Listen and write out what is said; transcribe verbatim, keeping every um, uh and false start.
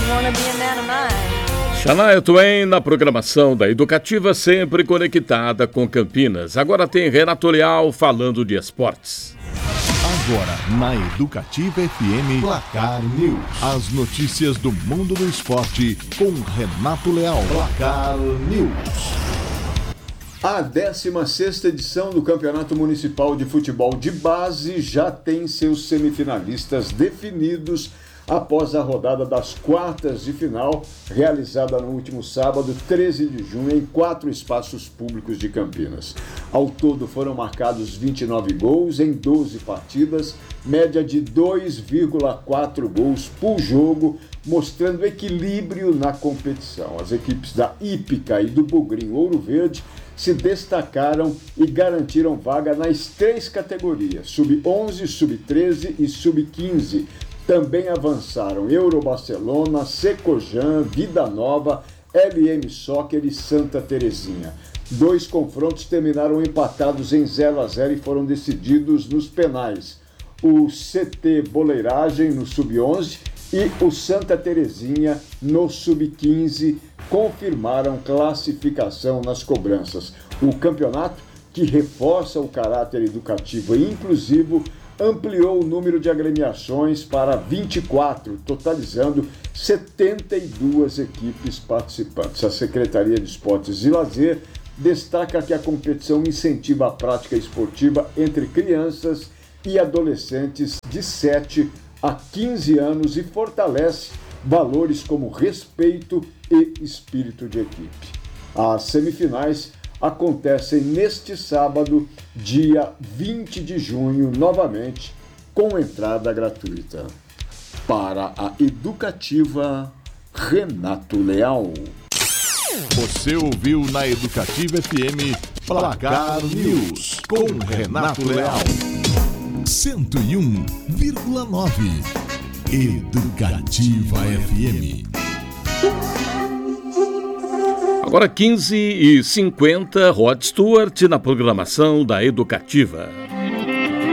wanna be a man of mine. Shania Twain na programação da Educativa, sempre conectada com Campinas. Agora tem Renato Leal falando de esportes. Agora, na Educativa F M, Placar News. As notícias do mundo do esporte com Renato Leal. Placar News. A décima sexta edição do Campeonato Municipal de Futebol de Base já tem seus semifinalistas definidos após a rodada das quartas de final, realizada no último sábado, treze de junho, em quatro espaços públicos de Campinas. Ao todo foram marcados vinte e nove gols em doze partidas, média de dois vírgula quatro gols por jogo, mostrando equilíbrio na competição. As equipes da Hípica e do Bugrinho Ouro Verde se destacaram e garantiram vaga nas três categorias, sub onze, sub treze e sub quinze. Também avançaram Eurobarcelona, Secojan, Vida Nova, L M Soccer e Santa Terezinha. Dois confrontos terminaram empatados em zero a zero e foram decididos nos penais. O C T Boleiragem no sub onze e o Santa Terezinha no sub quinze confirmaram classificação nas cobranças. O campeonato, que reforça o caráter educativo e inclusivo, ampliou o número de agremiações para vinte e quatro, totalizando setenta e duas equipes participantes. A Secretaria de Esportes e Lazer destaca que a competição incentiva a prática esportiva entre crianças e adolescentes de sete a quinze anos e fortalece valores como respeito e espírito de equipe. As semifinais acontecem neste sábado, dia vinte de junho, novamente, com entrada gratuita. Para a Educativa, Renato Leal. Você ouviu na Educativa F M Placar News com Renato Leal. cento e um vírgula nove Educativa F M. Agora quinze e cinquenta, Rod Stewart na programação da Educativa.